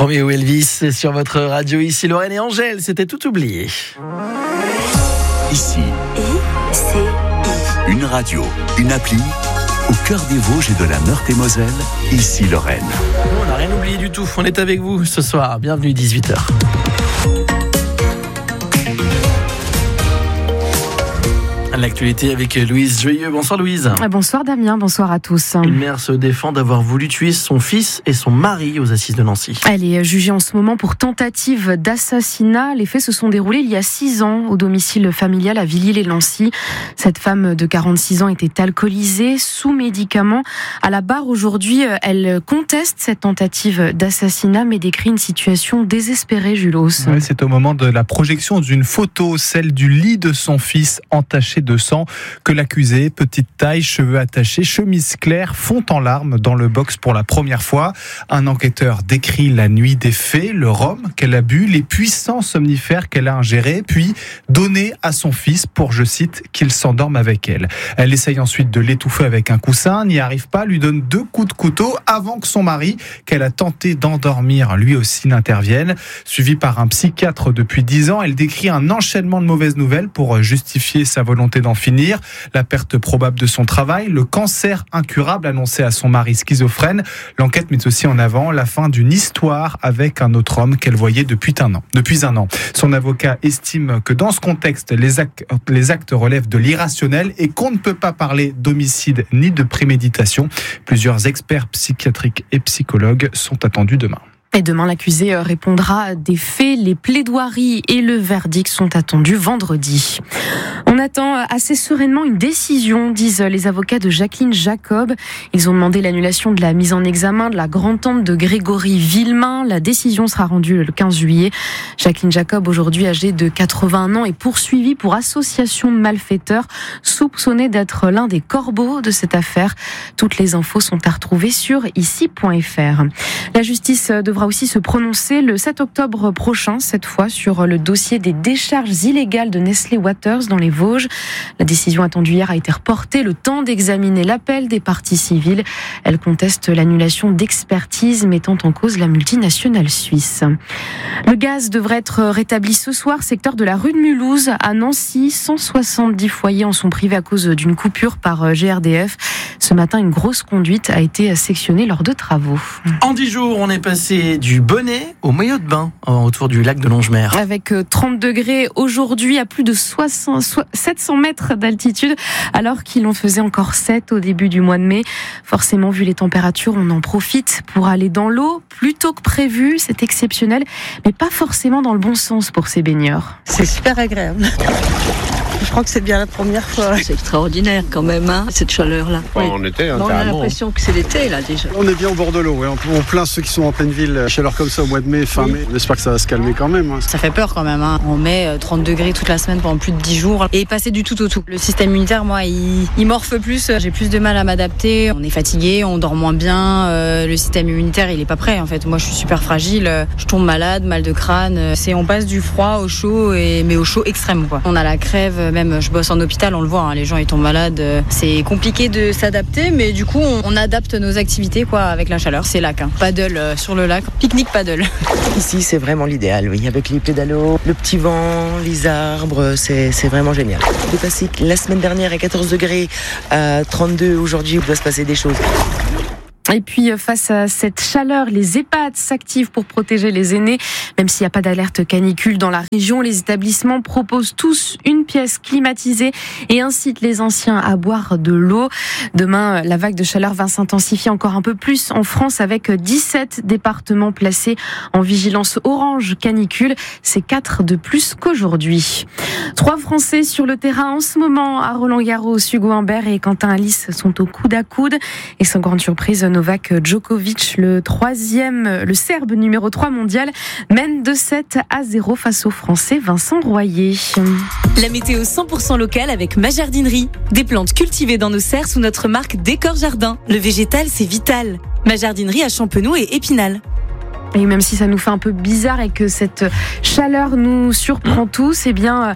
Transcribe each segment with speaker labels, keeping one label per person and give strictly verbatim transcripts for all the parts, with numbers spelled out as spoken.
Speaker 1: Roméo Elvis sur votre radio. Ici Lorraine et Angèle, c'était tout oublié.
Speaker 2: Ici,
Speaker 3: I, C, I.
Speaker 2: une radio, une appli, au cœur des Vosges et de la Meurthe-et-Moselle. Ici Lorraine.
Speaker 1: On n'a rien oublié du tout, on est avec vous ce soir. Bienvenue, dix-huit heures. L'actualité avec Louise Joyeux. Bonsoir Louise.
Speaker 4: Bonsoir Damien, bonsoir à tous.
Speaker 1: Une mère se défend d'avoir voulu tuer son fils et son mari aux assises de Nancy.
Speaker 4: Elle est jugée en ce moment pour tentative d'assassinat. Les faits se sont déroulés il y a six ans au domicile familial à Villiers-les-Nancy. Cette femme de quarante-six ans était alcoolisée, sous médicaments. À la barre aujourd'hui, elle conteste cette tentative d'assassinat mais décrit une situation désespérée, Julos.
Speaker 5: Ouais, c'est au moment de la projection d'une photo, celle du lit de son fils entaché de sang, que l'accusé, petite taille, cheveux attachés, chemise claire, fond en larmes dans le box pour la première fois. Un enquêteur décrit la nuit des faits, le rhum qu'elle a bu, les puissants somnifères qu'elle a ingérés, puis donné à son fils pour, je cite, qu'il s'endorme avec elle. Elle essaye ensuite de l'étouffer avec un coussin, n'y arrive pas, lui donne deux coups de couteau avant que son mari, qu'elle a tenté d'endormir, lui aussi n'intervienne. Suivie par un psychiatre depuis dix ans, elle décrit un enchaînement de mauvaises nouvelles pour justifier sa volonté d'en finir, la perte probable de son travail, le cancer incurable annoncé à son mari schizophrène. L'enquête met aussi en avant la fin d'une histoire avec un autre homme qu'elle voyait depuis un an. Depuis un an. Son avocat estime que dans ce contexte, les actes, les actes relèvent de l'irrationnel et qu'on ne peut pas parler d'homicide ni de préméditation. Plusieurs experts psychiatriques et psychologues sont attendus demain.
Speaker 4: Et demain, l'accusé répondra des faits. Les plaidoiries et le verdict sont attendus vendredi. On attend assez sereinement une décision, disent les avocats de Jacqueline Jacob. Ils ont demandé l'annulation de la mise en examen de la grand-tante de Grégory Villemain. La décision sera rendue le quinze juillet. Jacqueline Jacob, aujourd'hui âgée de quatre-vingt-un ans, est poursuivie pour association de malfaiteurs, soupçonnée d'être l'un des corbeaux de cette affaire. Toutes les infos sont à retrouver sur ici point f r. La justice devra aussi se prononcer le sept octobre prochain, cette fois sur le dossier des décharges illégales de Nestlé Waters dans les Vosges. La décision attendue hier a été reportée, le temps d'examiner l'appel des parties civiles. Elle conteste l'annulation d'expertise mettant en cause la multinationale suisse. Le gaz devrait être rétabli ce soir, secteur de la rue de Mulhouse à Nancy. cent soixante-dix foyers en sont privés à cause d'une coupure par G R D F. Ce matin, une grosse conduite a été sectionnée lors de travaux.
Speaker 1: En dix jours, on est passé du bonnet au maillot de bain autour du lac de Longemer.
Speaker 4: Avec trente degrés aujourd'hui à plus de soixante, sept cents mètres d'altitude, alors qu'il en faisait encore sept au début du mois de mai. Forcément, vu les températures, on en profite pour aller dans l'eau plus tôt que prévu. C'est exceptionnel, mais pas forcément dans le bon sens pour ces baigneurs.
Speaker 6: C'est super agréable. Je crois que c'est bien la première fois.
Speaker 7: C'est extraordinaire quand même, hein, cette chaleur-là.
Speaker 8: Ouais, en été, hein,
Speaker 7: on a l'impression que c'est l'été, là, déjà.
Speaker 8: On est bien au bord de l'eau, ouais. On plaint ceux qui sont en pleine ville, chaleur comme ça au mois de mai, fin oui. mai. On espère que ça va se calmer quand même. Hein.
Speaker 9: Ça fait peur quand même, hein. On met trente degrés toute la semaine pendant plus de dix jours et passer du tout au tout. Le système immunitaire, moi, il, il morfe plus. J'ai plus de mal à m'adapter. On est fatigué, on dort moins bien. Euh, le système immunitaire, il est pas prêt, en fait. Moi, je suis super fragile. Je tombe malade, mal de crâne. C'est, on passe du froid au chaud, et, mais au chaud extrême, quoi. On a la crève, même je bosse en hôpital, on le voit, hein, les gens ils tombent malades. C'est compliqué de s'adapter, mais du coup on, on adapte nos activités quoi avec la chaleur. C'est lac, hein. Paddle euh, sur le lac, pique-nique paddle.
Speaker 10: Ici c'est vraiment l'idéal, oui, avec les pédalos, le petit vent, les arbres, c'est, c'est vraiment génial. De passer la semaine dernière à quatorze degrés à trente-deux, aujourd'hui il doit se passer des choses.
Speaker 4: Et puis, face à cette chaleur, les EHPAD s'activent pour protéger les aînés. Même s'il n'y a pas d'alerte canicule dans la région, les établissements proposent tous une pièce climatisée et incitent les anciens à boire de l'eau. Demain, la vague de chaleur va s'intensifier encore un peu plus en France avec dix-sept départements placés en vigilance orange canicule. C'est quatre de plus qu'aujourd'hui. Trois Français sur le terrain en ce moment à Roland-Garros. Hugo Humbert et Quentin Alice sont au coude à coude. Et sans grande surprise, Novak Djokovic, le troisième, le Serbe numéro trois mondial, mène de sept à zéro face au Français Vincent Royer.
Speaker 11: La météo cent pour cent locale avec ma jardinerie. Des plantes cultivées dans nos serres sous notre marque Décor Jardin. Le végétal, c'est vital. Ma jardinerie à Champenoux et Épinal.
Speaker 4: Et même si ça nous fait un peu bizarre et que cette chaleur nous surprend tous, eh bien,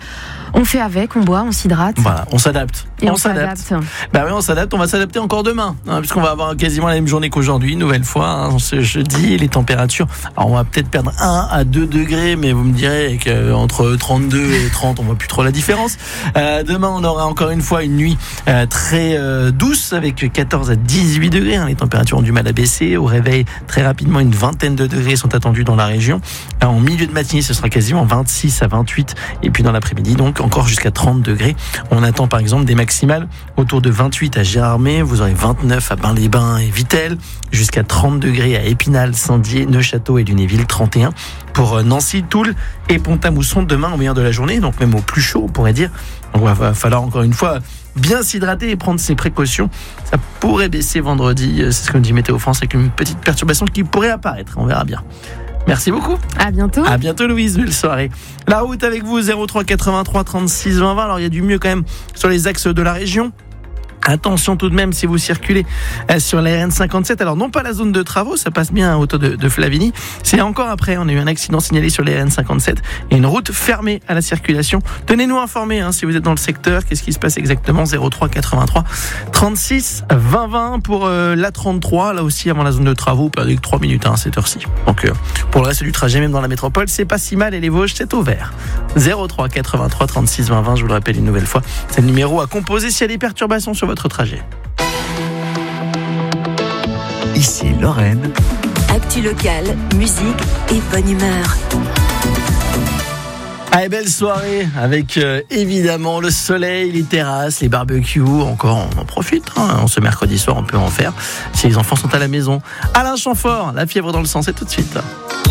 Speaker 4: On fait avec, on boit, on s'hydrate.
Speaker 1: Voilà, on s'adapte.
Speaker 4: Et on,
Speaker 1: on
Speaker 4: s'adapte.
Speaker 1: s'adapte. Bah oui, on s'adapte. On va s'adapter encore demain, hein, puisqu'on va avoir quasiment la même journée qu'aujourd'hui, une nouvelle fois, hein, ce jeudi. Les températures, alors on va peut-être perdre un à deux degrés, mais vous me direz qu'entre trente-deux et trente, on voit plus trop la différence. Euh, demain, on aura encore une fois une nuit euh, très euh, douce, avec quatorze à dix-huit degrés. Hein. Les températures ont du mal à baisser. Au réveil, très rapidement, une vingtaine de degrés sont attendus dans la région. Alors, en milieu de matinée, ce sera quasiment vingt-six à vingt-huit. Et puis dans l'après-midi, donc encore jusqu'à trente degrés. On attend par exemple des maximales autour de vingt-huit à Gérardmer. Vous aurez vingt-neuf à Bain-les-Bains et Vittel. Jusqu'à trente degrés à Épinal, Saint-Dié, Neuchâteau et Lunéville. trente et un pour Nancy, Toul et Pont-à-Mousson demain au meilleur de la journée. Donc même au plus chaud, on pourrait dire. Donc il va falloir encore une fois bien s'hydrater et prendre ses précautions. Ça pourrait baisser vendredi, c'est ce que nous dit Météo France, avec une petite perturbation qui pourrait apparaître. On verra bien. Merci beaucoup.
Speaker 4: À bientôt.
Speaker 1: À bientôt Louise, belle soirée. La route avec vous, zéro trois quatre-vingt-trois trente-six vingt vingt. Alors il y a du mieux quand même sur les axes de la région. Attention tout de même si vous circulez sur la R N cinquante-sept. Alors non pas la zone de travaux, ça passe bien à hauteur de, de Flavigny. C'est encore après, on a eu un accident signalé sur la R N cinquante-sept et une route fermée à la circulation. Tenez-nous informés hein, si vous êtes dans le secteur. Qu'est-ce qui se passe exactement? zéro trois quatre-vingt-trois trente-six vingt vingt pour euh, l'A trente-trois. Là aussi avant la zone de travaux, vous perdez que trois minutes hein, à cette heure-ci. Donc euh, pour le reste du trajet, même dans la métropole, c'est pas si mal et les Vosges, c'est au vert. zéro trois quatre-vingt-trois trente-six vingt vingt, je vous le rappelle une nouvelle fois. C'est le numéro à composer s'il y a des perturbations sur votre trajet.
Speaker 2: Ici Lorraine.
Speaker 3: Actu locale, musique et bonne humeur.
Speaker 1: Allez, belle soirée avec euh, évidemment le soleil, les terrasses, les barbecues. Encore, on en profite. Hein, ce mercredi soir, on peut en faire si les enfants sont à la maison. Alain Chamfort, La fièvre dans le sang, c'est tout de suite.